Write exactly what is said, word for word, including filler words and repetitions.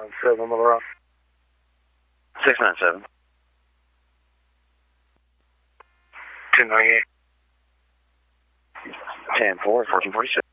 nine seven, Miller Rock. six nine seven. ten ninety-eight. ten four, fourteen forty-six.